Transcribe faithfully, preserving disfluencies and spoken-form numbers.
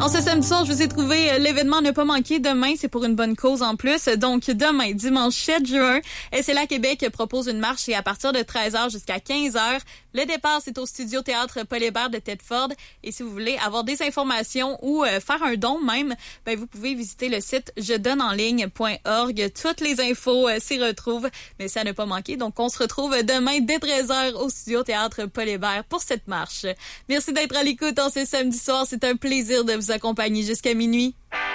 En ce samedi soir, je vous ai trouvé euh, l'événement Ne pas manquer. Demain, c'est pour une bonne cause en plus. Donc, demain, dimanche sept juin, S L A Québec propose une marche et à partir de treize heures jusqu'à quinze heures. Le départ, c'est au Studio Théâtre Paul Hébert de Thetford. Et si vous voulez avoir des informations ou euh, faire un don même, ben vous pouvez visiter le site je donne en ligne point org. Toutes les infos euh, s'y retrouvent, mais ça ne pas manquer. Donc, on se retrouve demain dès treize heures au Studio Théâtre Paul Hébert pour cette marche. Merci d'être à l'écoute en ce samedi soir. C'est un plaisir de vous accompagner jusqu'à minuit.